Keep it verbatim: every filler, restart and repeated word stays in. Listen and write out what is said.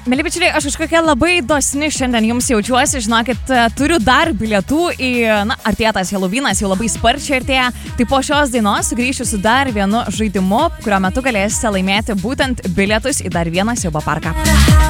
Mėly bičiuliai, aš kažkokia labai dosni šiandien jums jaučiuosi, žinokit, turiu dar bilietų į, na, artėja tas Helovynas, jau labai sparčiai artėja, tai po šios dainos sugrįšiu su dar vienu žaidimu, kurio metu galėsite laimėti būtent bilietus į dar vieną siaubo parką.